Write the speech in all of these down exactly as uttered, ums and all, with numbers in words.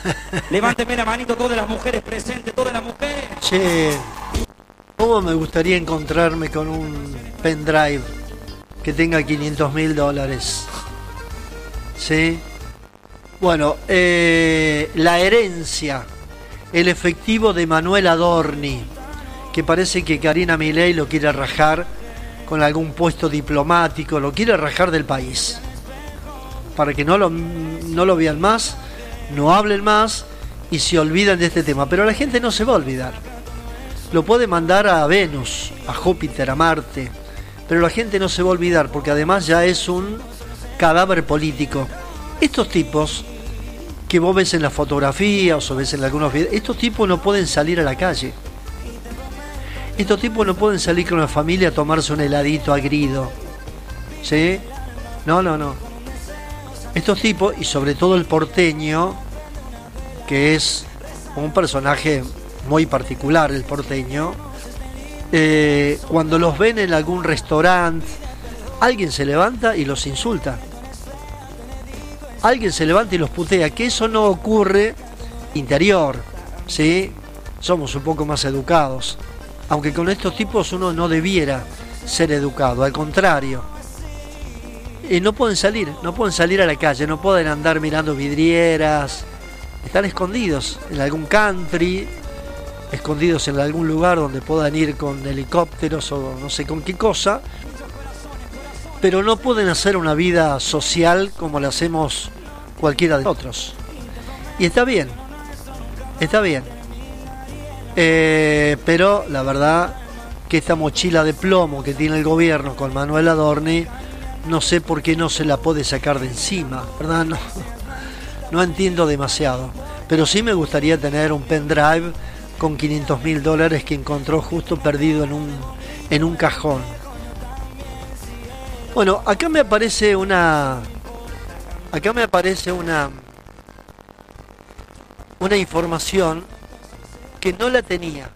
Levánteme la manito todas las mujeres presentes, todas las mujeres. Che, ¿cómo me gustaría encontrarme con un pendrive que tenga quinientos mil dólares? ¿Sí? Bueno, eh, la herencia, el efectivo de Manuel Adorni, que parece que Karina Milei lo quiere rajar con algún puesto diplomático, lo quiere rajar del país, para que no lo, no lo vean más, no hablen más y se olvidan de este tema. Pero la gente no se va a olvidar. Lo puede mandar a Venus, a Júpiter, a Marte, pero la gente no se va a olvidar porque además ya es un cadáver político. Estos tipos que vos ves en las fotografías o ves en algunos videos, estos tipos no pueden salir a la calle. Estos tipos no pueden salir con la familia a tomarse un heladito agrido. ¿Sí? No, no, no. Estos tipos, y sobre todo el porteño, que es un personaje muy particular, el porteño, eh, cuando los ven en algún restaurante, alguien se levanta y los insulta. Alguien se levanta y los putea, que eso no ocurre interior, ¿sí? Somos un poco más educados, aunque con estos tipos uno no debiera ser educado, al contrario. Y no pueden salir, no pueden salir a la calle, no pueden andar mirando vidrieras, están escondidos en algún country, escondidos en algún lugar donde puedan ir con helicópteros o no sé con qué cosa, pero no pueden hacer una vida social como la hacemos cualquiera de nosotros. Y está bien, está bien. Eh, pero la verdad que esta mochila de plomo que tiene el gobierno con Manuel Adorni, no sé por qué no se la puede sacar de encima, ¿verdad? No, no entiendo demasiado. Pero sí me gustaría tener un pendrive con quinientos mil dólares que encontró justo perdido en un, en un cajón. Bueno, acá me aparece una... Acá me aparece una... Una información que no la tenía.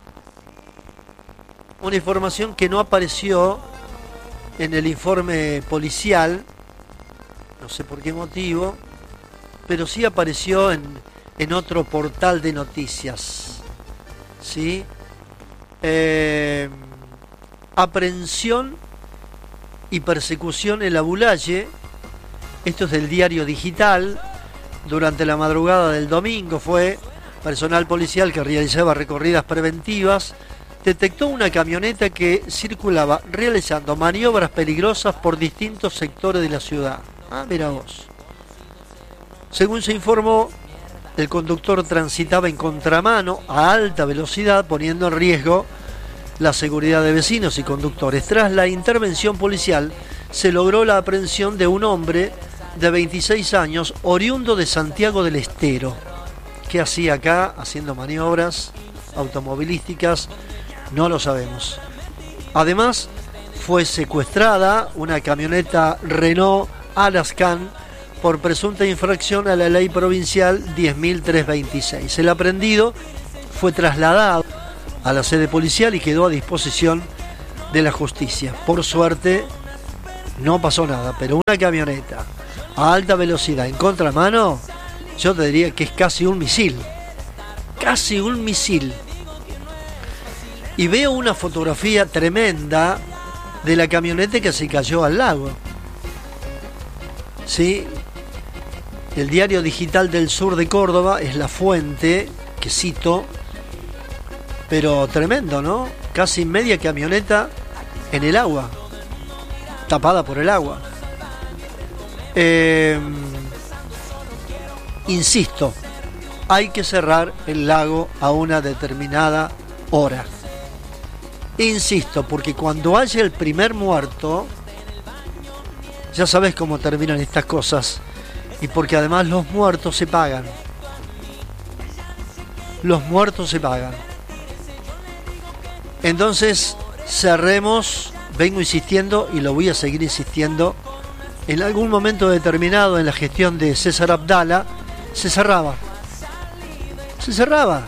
Una información que no apareció en el informe policial, no sé por qué motivo, pero sí apareció en, en otro portal de noticias. ¿Sí? Eh, aprehensión y persecución en la Bulaye. Esto es del Diario Digital. Durante la madrugada del domingo fue personal policial que realizaba recorridas preventivas, detectó una camioneta que circulaba realizando maniobras peligrosas por distintos sectores de la ciudad. Ah, mira vos. Según se informó, el conductor transitaba en contramano a alta velocidad, poniendo en riesgo la seguridad de vecinos y conductores. Tras la intervención policial, se logró la aprehensión de un hombre de veintiséis años, oriundo de Santiago del Estero. ¿Qué hacía acá haciendo maniobras automovilísticas? No lo sabemos. Además, fue secuestrada una camioneta Renault Alaskan por presunta infracción a la ley provincial diez mil trescientos veintiséis. El aprehendido fue trasladado a la sede policial y quedó a disposición de la justicia. Por suerte, no pasó nada, pero una camioneta a alta velocidad en contramano, yo te diría que es casi un misil. Casi un misil. Y veo una fotografía tremenda de la camioneta que se cayó al lago. ¿Sí? El Diario Digital del Sur de Córdoba es la fuente que cito, pero tremendo, ¿no? Casi media camioneta en el agua, tapada por el agua. Eh, insisto, hay que cerrar el lago a una determinada hora. Insisto, porque cuando haya el primer muerto, ya sabes cómo terminan estas cosas. Y porque además los muertos se pagan. Los muertos se pagan. Entonces, cerremos, vengo insistiendo y lo voy a seguir insistiendo. En algún momento determinado en la gestión de César Abdala, se cerraba. Se cerraba.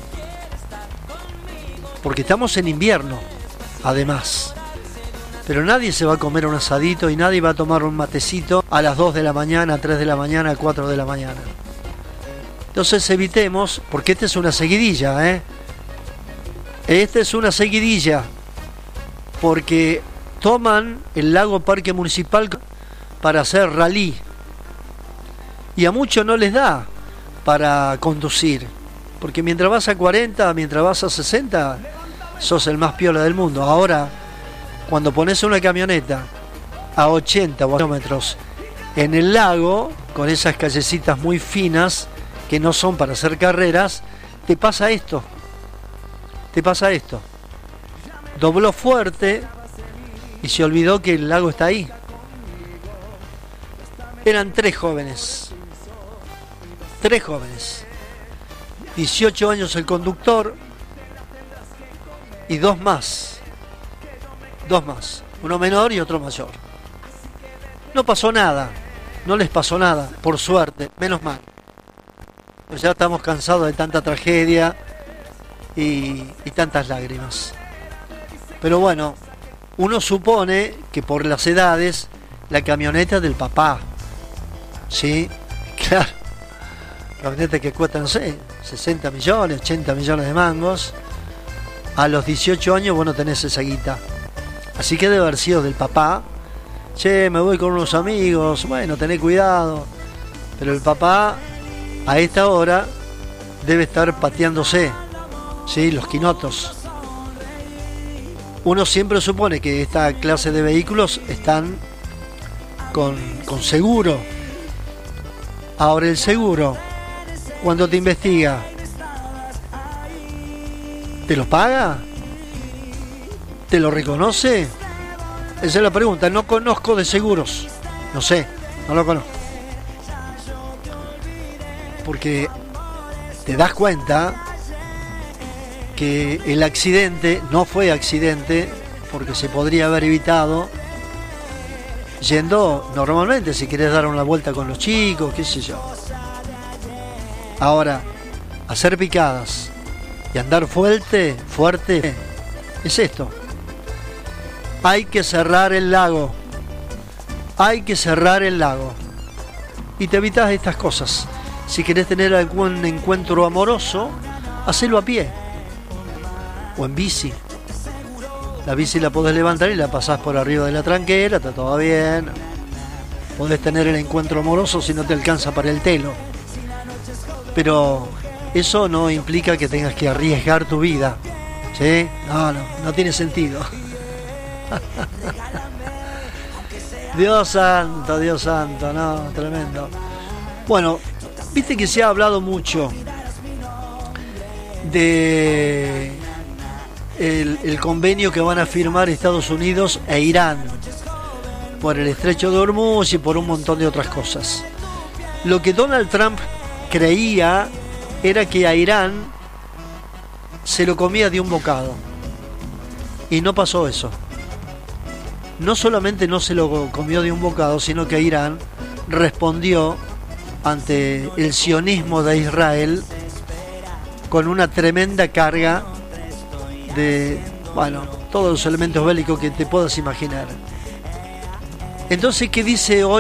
Porque estamos en invierno, además. Pero nadie se va a comer un asadito y nadie va a tomar un matecito a las dos de la mañana, tres de la mañana, cuatro de la mañana. Entonces evitemos, porque esta es una seguidilla, ¿eh? Esta es una seguidilla, porque toman el lago Parque Municipal para hacer rally. Y a muchos no les da para conducir, porque mientras vas a cuarenta, mientras vas a sesenta, sos el más piola del mundo. Ahora, cuando pones una camioneta a ochenta kilómetros en el lago, con esas callecitas muy finas que no son para hacer carreras, te pasa esto. Te pasa esto. Dobló fuerte y se olvidó que el lago está ahí. Eran tres jóvenes. Tres jóvenes. dieciocho años el conductor y dos más. Dos más. Uno menor y otro mayor. No pasó nada. No les pasó nada, por suerte, menos mal. Pues ya estamos cansados de tanta tragedia y, y tantas lágrimas. Pero bueno, uno supone que por las edades, la camioneta del papá, ¿sí? Claro, camioneta que cuesta, no sé, sesenta millones, ochenta millones de mangos. A los dieciocho años vos no tenés esa guita. Así que debe haber sido del papá. Che, me voy con unos amigos, bueno, tené cuidado. Pero el papá, a esta hora, debe estar pateándose, ¿sí? Los quinotos. Uno siempre supone que esta clase de vehículos están con, con seguro. Ahora el seguro, cuando te investiga, ¿te lo paga? ¿Te lo reconoce? Esa es la pregunta. No conozco de seguros. No sé, no lo conozco. Porque te das cuenta que el accidente no fue accidente, porque se podría haber evitado yendo normalmente, si querés dar una vuelta con los chicos, qué sé yo. Ahora, hacer picadas y andar fuerte, fuerte, es esto. Hay que cerrar el lago. Hay que cerrar el lago. Y te evitas estas cosas. Si querés tener algún encuentro amoroso, hacelo a pie. O en bici. La bici la podés levantar y la pasás por arriba de la tranquera, está todo bien. Podés tener el encuentro amoroso si no te alcanza para el telo. Pero eso no implica que tengas que arriesgar tu vida. ¿Sí? No, no, no tiene sentido. Dios santo, Dios santo, no, tremendo. Bueno, viste que se ha hablado mucho de el, el convenio que van a firmar Estados Unidos e Irán por el estrecho de Hormuz y por un montón de otras cosas. Lo que Donald Trump creía era que a Irán se lo comía de un bocado, y no pasó eso. No solamente no se lo comió de un bocado, sino que Irán respondió ante el sionismo de Israel con una tremenda carga de, bueno, todos los elementos bélicos que te puedas imaginar. Entonces, ¿qué dice hoy